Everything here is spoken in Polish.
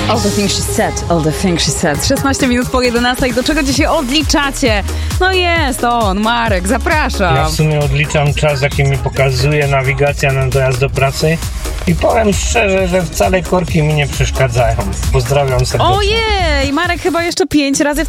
All the things she said, all the things she said. 16 minut po 11. Do czego dzisiaj odliczacie? No jest on, Marek, zapraszam. Ja w sumie odliczam czas, jaki mi pokazuje nawigacja na dojazd do pracy i powiem szczerze, że wcale korki mi nie przeszkadzają. Pozdrawiam serdecznie. Ojej, Marek chyba jeszcze 5 razy